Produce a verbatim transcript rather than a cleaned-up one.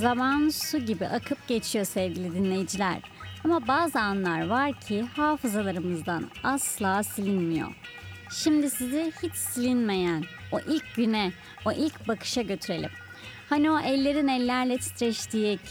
Zaman su gibi akıp geçiyor sevgili dinleyiciler. Ama bazı anlar var ki hafızalarımızdan asla silinmiyor. Şimdi sizi hiç silinmeyen o ilk güne, o ilk bakışa götürelim. Hani o ellerin ellerle titreştiği,